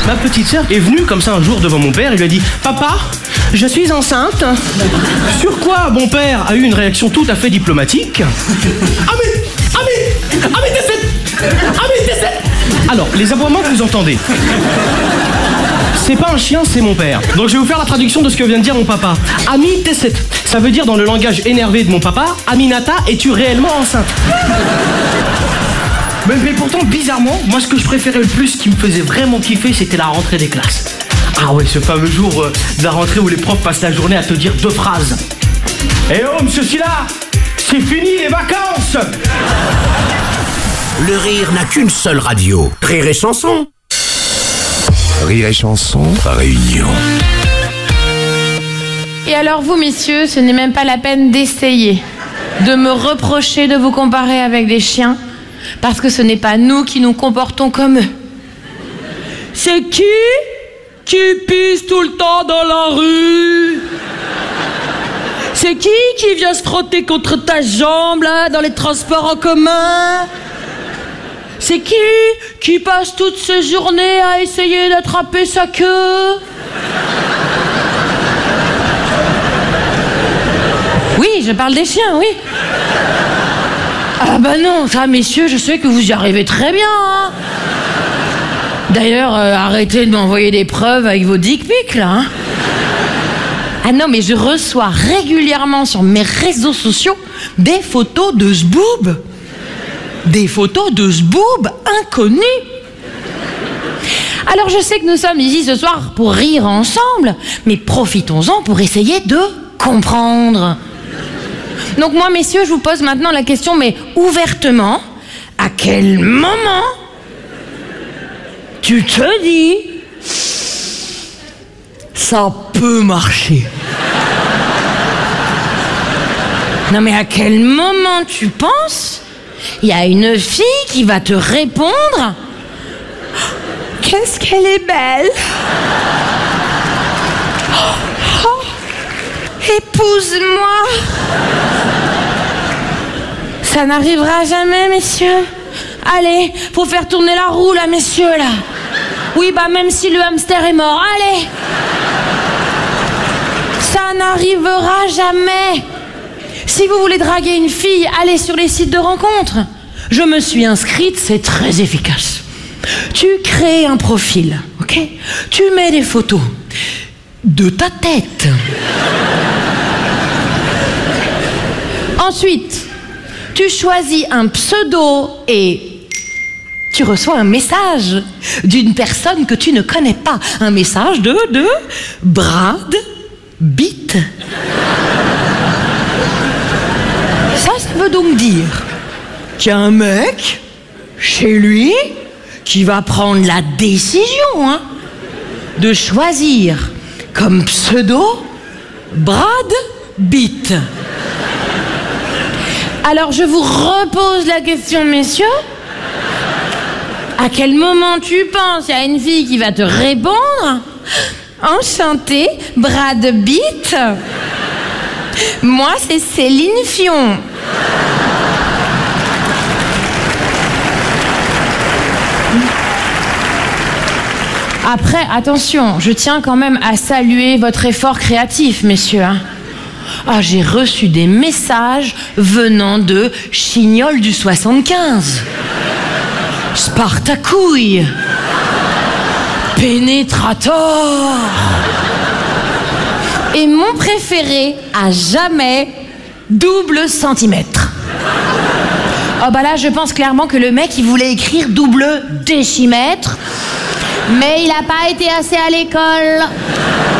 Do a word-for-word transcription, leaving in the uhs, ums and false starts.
ma petite sœur est venue comme ça un jour devant mon père et lui a dit « Papa, je suis enceinte ». Sur quoi mon père a eu une réaction tout à fait diplomatique. « Ah mais, ah mais, ah mais t'es cette, ah mais t'es cette ». Alors, les aboiements que vous entendez, c'est pas un chien, c'est mon père. Donc je vais vous faire la traduction de ce que vient de dire mon papa. Ami Tesset, ça veut dire dans le langage énervé de mon papa, Aminata, es-tu réellement enceinte? mais, mais pourtant, bizarrement, moi ce que je préférais le plus, ce qui me faisait vraiment kiffer, c'était la rentrée des classes. Ah ouais, ce fameux jour euh, de la rentrée où les profs passent la journée à te dire deux phrases. Eh oh, monsieur Silla, c'est fini les vacances. Le rire n'a qu'une seule radio. Rire et chanson. Rire et chanson, réunion. Et alors vous, messieurs, ce n'est même pas la peine d'essayer de me reprocher de vous comparer avec des chiens, parce que ce n'est pas nous qui nous comportons comme eux. C'est qui qui pisse tout le temps dans la rue? C'est qui qui vient se frotter contre ta jambe, là, dans les transports en commun? C'est qui qui passe toute ses journées à essayer d'attraper sa queue? Oui, je parle des chiens, oui. Ah bah non, ça, messieurs, je sais que vous y arrivez très bien, hein. D'ailleurs, euh, arrêtez de m'envoyer des preuves avec vos dick pics, là, hein. Ah non, mais je reçois régulièrement sur mes réseaux sociaux des photos de zboob. Des photos de zboob inconnus. Alors je sais que nous sommes ici ce soir pour rire ensemble, mais profitons-en pour essayer de comprendre. Donc moi, messieurs, je vous pose maintenant la question, mais ouvertement, à quel moment tu te dis ça peut marcher? Non mais à quel moment tu penses il y a une fille qui va te répondre « Qu'est-ce qu'elle est belle !» oh, oh, épouse-moi. Ça n'arrivera jamais, messieurs. Allez, faut faire tourner la roue, là, messieurs, là. Oui, bah, même si le hamster est mort, allez. Ça n'arrivera jamais. Si vous voulez draguer une fille, allez sur les sites de rencontres. Je me suis inscrite, c'est très efficace. Tu crées un profil, ok? Tu mets des photos de ta tête. Ensuite, tu choisis un pseudo et tu reçois un message d'une personne que tu ne connais pas. Un message de, de Brad Pitt. Ça, ça veut donc dire qu'il y a un mec chez lui qui va prendre la décision, hein, de choisir comme pseudo Brad Pitt. Alors je vous repose la question, messieurs. À quel moment tu penses qu'il y a une fille qui va te répondre « Enchantée, Brad Pitt. Moi, c'est Céline Fion. » Après, attention, je tiens quand même à saluer votre effort créatif, messieurs. Hein. Ah, j'ai reçu des messages venant de Chignol du soixante-quinze. Spartacouille. Pénétrator. Et mon préféré à jamais, double centimètre. Oh bah là, je pense clairement que le mec, il voulait écrire double décimètre, mais il n'a pas été assez à l'école.